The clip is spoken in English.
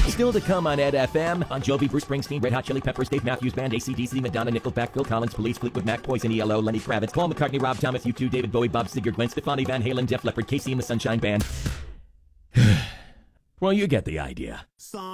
Still to come on Ed FM, Bon Jovi, Bruce Springsteen, Red Hot Chili Peppers, Dave Matthews Band, AC/DC, Madonna, Nickelback, Phil Collins, Police, Fleetwood Mac, Poison, ELO, Lenny Kravitz, Paul McCartney, Rob Thomas, U2, David Bowie, Bob Seger, Gwen Stefani, Van Halen, Def Leppard, Casey and the Sunshine Band. Well, you get the idea.